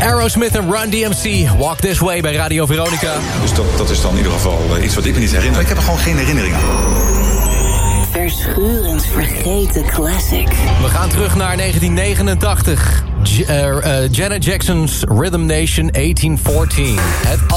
Aerosmith en Run DMC. Walk This Way bij Radio Veronica. Dus dat is dan in ieder geval iets wat ik me niet herinner. Ik heb er gewoon geen herinnering aan. Verschurend vergeten classic. We gaan terug naar 1989. Janet Jackson's Rhythm Nation 1814. Het